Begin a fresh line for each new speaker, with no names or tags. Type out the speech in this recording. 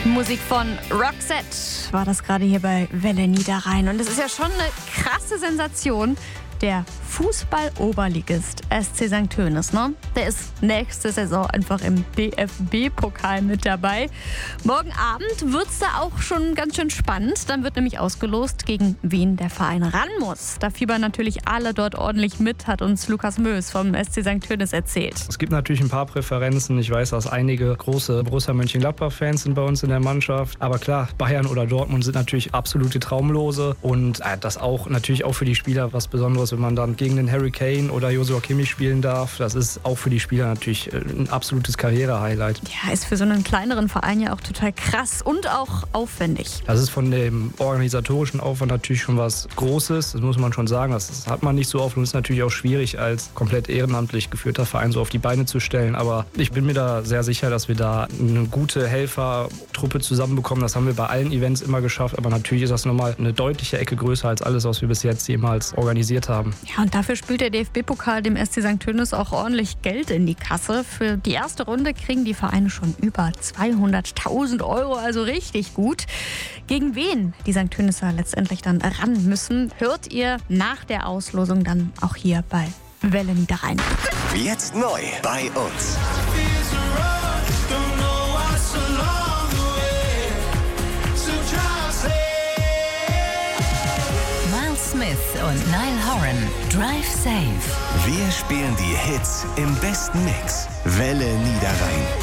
Musik von Roxette war das gerade hier bei Welle Niederrhein. Und es ist ja schon eine krasse Sensation. Der Fußball-Oberligist SC St. Tönis, ne? Der ist nächste Saison einfach im DFB-Pokal mit dabei. Morgen Abend wird's da auch schon ganz schön spannend. Dann wird nämlich ausgelost, gegen wen der Verein ran muss. Da fiebern natürlich alle dort ordentlich mit, hat uns Lukas Mös vom SC St. Tönis erzählt.
Es gibt natürlich ein paar Präferenzen. Ich weiß, dass einige große Borussia Mönchengladbach-Fans sind bei uns in der Mannschaft. Aber klar, Bayern oder Dortmund sind natürlich absolute Traumlose. Und das auch natürlich auch für die Spieler was Besonderes, wenn man dann gegen den Harry Kane oder Joshua Kimmich spielen darf. Das ist auch für die Spieler natürlich ein absolutes Karriere-Highlight.
Ja, ist für so einen kleineren Verein ja auch total krass und auch aufwendig.
Das ist von dem organisatorischen Aufwand natürlich schon was Großes. Das muss man schon sagen. Das hat man nicht so oft und ist natürlich auch schwierig, als komplett ehrenamtlich geführter Verein so auf die Beine zu stellen. Aber ich bin mir da sehr sicher, dass wir da eine gute Helfertruppe zusammenbekommen. Das haben wir bei allen Events immer geschafft. Aber natürlich ist das nochmal eine deutliche Ecke größer als alles, was wir bis jetzt jemals organisiert haben.
Ja, und dafür spült der DFB-Pokal dem SC St. Tönis auch ordentlich Geld in die Kasse. Für die erste Runde kriegen die Vereine schon über 200.000 €, also richtig gut. Gegen wen die St. Töniser letztendlich dann ran müssen, hört ihr nach der Auslosung dann auch hier bei Welle Niederrhein.
Jetzt neu bei uns.
Smith und Niall Horan, Drive Safe.
Wir spielen die Hits im besten Mix. Welle Niederrhein.